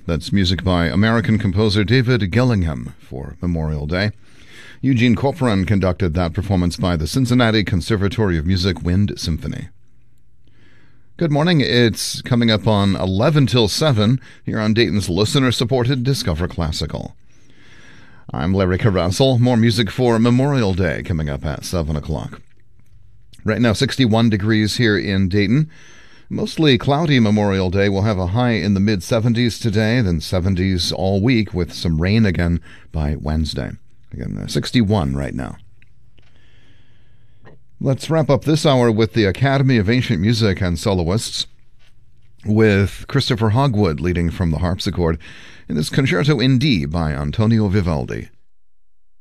That's music by American composer David Gillingham for Memorial Day. Eugene Corporon conducted that performance by the Cincinnati Conservatory of Music Wind Symphony. Good morning. It's coming up on 11 till 7 here on Dayton's listener-supported Discover Classical. I'm Larry Carasel. More music for Memorial Day coming up at 7 o'clock. Right now, 61 degrees here in Dayton. Mostly cloudy Memorial Day. We'll have a high in the mid-70s today, then 70s all week with some rain again by Wednesday. Again, 61 right now. Let's wrap up this hour with the Academy of Ancient Music and Soloists, with Christopher Hogwood leading from the harpsichord in this Concerto in D by Antonio Vivaldi.